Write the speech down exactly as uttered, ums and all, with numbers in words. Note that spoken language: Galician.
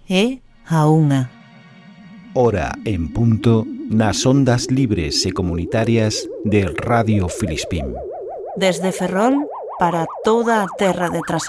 é a unha. Hora en punto nas ondas libres e comunitarias de Radio Filispín. Desde Ferrol para toda a terra de Trasandino.